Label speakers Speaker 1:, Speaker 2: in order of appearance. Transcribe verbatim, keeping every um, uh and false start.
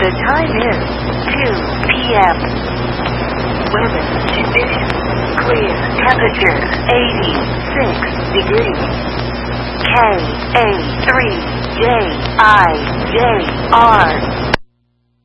Speaker 1: The time is two p m Weather conditions clear. Temperature eighty-six degrees. K A three J I J R